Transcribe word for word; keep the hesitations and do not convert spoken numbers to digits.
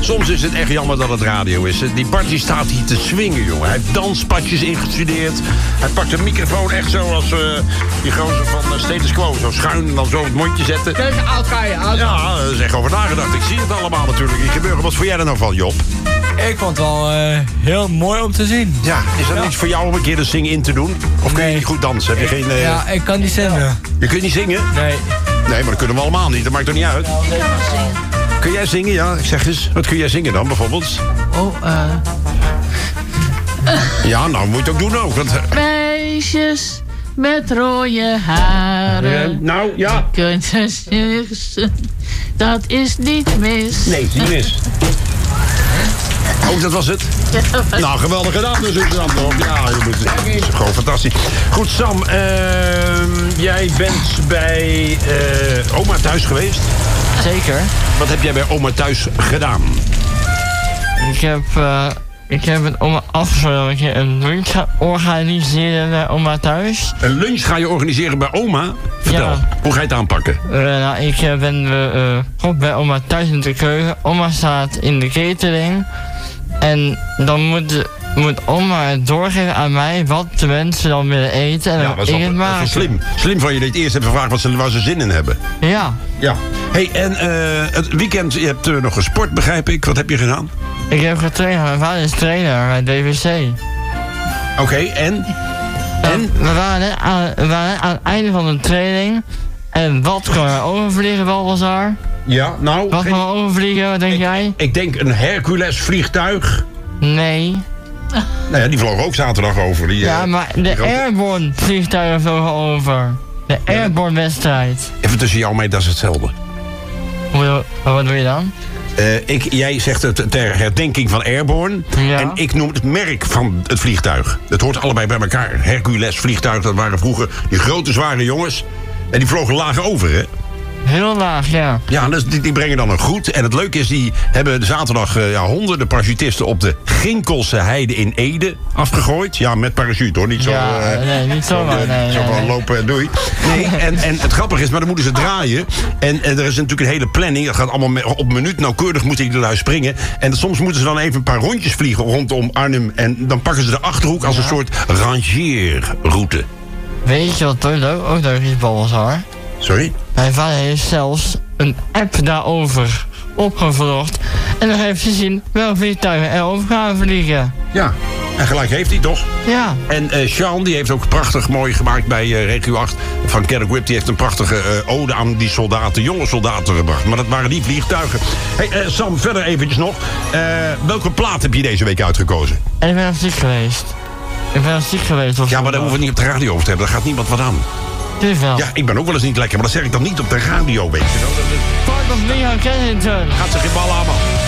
Soms is het echt jammer dat het radio is. Die Bart die staat hier te swingen, jongen. Hij heeft danspatjes ingestudeerd. Hij pakt de microfoon echt zo als uh, die gozer van uh, Status Quo. Zo schuin en dan zo het mondje zetten. Kijk, oud ga je, oud. Ja, daar is echt over nagedacht. Ik zie het allemaal natuurlijk. Die gebeuren. Wat vond jij er nou van, Job? Ik vond het wel uh, heel mooi om te zien. Ja, is er ja. niks voor jou om een keer de zing in te doen? Of kun je Nee. niet goed dansen? Heb je geen... Uh... Ja, ik kan niet zingen. Je kunt niet zingen? Nee. Nee, maar dat kunnen we allemaal niet. Dat maakt toch niet uit? Ik kan wel zingen. Kun jij zingen? Ja, ik zeg eens. Wat kun jij zingen dan, bijvoorbeeld? Oh, eh... Ja, nou moet je het ook doen ook. Want... Meisjes met rode haren. Uh, nou, ja. Kunt je zeggen, dat is niet mis. Nee, niet mis. Ook dat was het? Ja, Nou, geweldig gedaan dus, dan toch? Ja, je moet het is gewoon fantastisch. Goed, Sam, uh, jij bent bij uh, oma thuis geweest. Zeker. Wat heb jij bij oma thuis gedaan? Ik heb, uh, ik heb het oma afgesproken dat ik een lunch ga organiseren bij oma thuis. Een lunch ga je organiseren bij oma? Vertel, Ja. hoe ga je het aanpakken? Uh, nou, ik uh, ben uh, goed bij oma thuis in de keuken. Oma staat in de catering. En dan moet, moet oma het doorgeven aan mij wat de mensen dan willen eten. En Ja, dan dat is ik wel, het dat is wel maken. slim. Slim van je dat je het eerst hebt gevraagd wat ze, waar ze zin in hebben. Ja. Ja. Hey, en uh, het weekend, je hebt uh, nog gesport, begrijp ik. Wat heb je gedaan? Ik heb getraind. Mijn vader is trainer bij D V C. Oké, okay, en? En? We waren, aan, we waren aan het einde van de training. En wat kan er overvliegen, Balthazar? Ja, nou... Wat kan er overvliegen, wat denk ik, jij? Ik denk een Hercules vliegtuig. Nee. Nou ja, die vloog ook zaterdag over. Die, Ja, uh, maar de grote... Airborne vliegtuigen vlogen over. De Airborne wedstrijd. Even tussen jou en mij, dat is hetzelfde. Hoe, wat doe je dan? Uh, ik, jij zegt het ter herdenking van Airborne. Ja. En ik noem het merk van het vliegtuig. Het hoort allebei bij elkaar. Hercules vliegtuig, dat waren vroeger die grote zware jongens. En die vlogen laag over, hè? Heel laag, ja. Ja, dus die, die brengen dan een groet. En het leuke is, die hebben zaterdag uh, ja, honderden parachutisten op de Ginkelse Heide in Ede afgegooid. Ja, met parachute hoor, niet zo... Ja, uh, nee, niet zomaar. Zo, Nee, zo nee, van nee. lopen en doei. Nee, en, en het grappige is, maar dan moeten ze draaien. En, en er is natuurlijk een hele planning. Dat gaat allemaal me, op minuut nauwkeurig moeten die lui springen. En soms moeten ze dan even een paar rondjes vliegen rondom Arnhem. En dan pakken ze de Achterhoek als een soort rangeerroute. Weet je wat ook leuk, ook leuk is, Balthazar? Sorry? Mijn vader heeft zelfs een app daarover opgevlogd. En dan heeft gezien welke vliegtuigen er over gaan vliegen. Ja, en gelijk heeft hij toch? Ja. En uh, Sean, die heeft ook prachtig mooi gemaakt bij uh, Regio acht van Kerk Whip. Die heeft een prachtige uh, ode aan die soldaten, jonge soldaten gebracht. Maar dat waren die vliegtuigen. Hey, uh, Sam, verder eventjes nog. Uh, welke plaat heb je deze week uitgekozen? En ik ben al ziek geweest. Ik ben al ziek geweest. Ja, maar daar hoeven we het niet op de radio over te hebben. Daar gaat niemand wat aan. Dit wel. Ja, ik ben ook wel eens niet lekker, maar dat zeg ik dan niet op de radio, weet je wel. Part of Leon Kennington. Gaat zich in ballen aan.